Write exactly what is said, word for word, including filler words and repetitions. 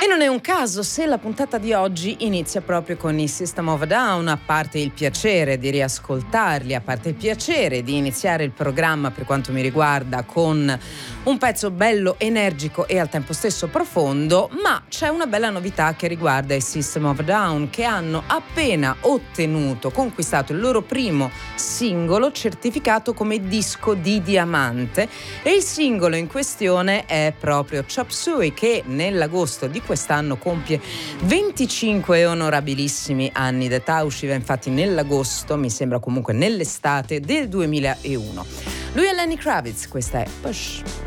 non è un caso se la puntata di oggi inizia proprio con i System of a Down, a parte il piacere di riascoltarli, a parte il piacere di iniziare il programma per quanto mi riguarda con un pezzo bello, energico e al tempo stesso profondo, ma c'è una bella novità che riguarda i System of a Down, che hanno appena ottenuto, conquistato il loro primo singolo certificato come disco di diamante, e il singolo in questione è proprio Chop Suey, che nell'agosto di quest'anno compie venticinque onorabilissimi anni d'età. Usciva infatti nell'agosto, mi sembra comunque nell'estate del duemilauno. Lui è Lenny Kravitz, questa è Push.